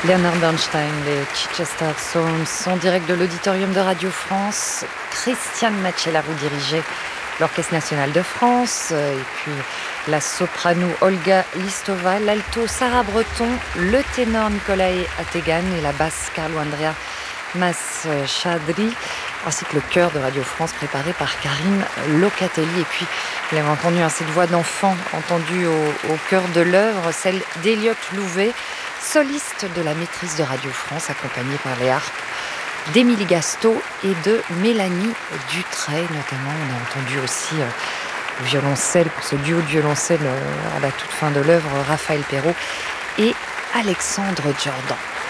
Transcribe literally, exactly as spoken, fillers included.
Leonard Bernstein, les Chichester Songs, en direct de l'auditorium de Radio France. Christiane Machella vous dirigez l'Orchestre National de France, et puis la soprano Olga Listova, l'alto Sarah Breton, le ténor Nikolai Ategan et la basse Carlo Andrea Maschadri, ainsi que le chœur de Radio France préparé par Karine Locatelli. Et puis, vous l'avez entendu, hein, cette voix d'enfant entendue au, au cœur de l'œuvre, celle d'Eliott Louvet, soliste de la maîtrise de Radio France, accompagnée par les harpes d'Émilie Gastaud et de Mélanie Dutray. Notamment, on a entendu aussi euh, le violoncelle, pour ce duo de violoncelle euh, à la toute fin de l'œuvre, Raphaël Perrault et Alexandre Jordan.